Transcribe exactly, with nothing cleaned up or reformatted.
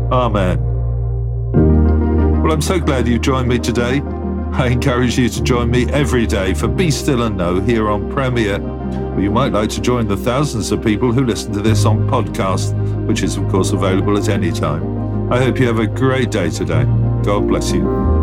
Amen. Well, I'm so glad you joined me today. I encourage you to join me every day for Be Still and Know here on Premier. Or you might like to join the thousands of people who listen to this on podcast, which is, of course, available at any time. I hope you have a great day today. God bless you.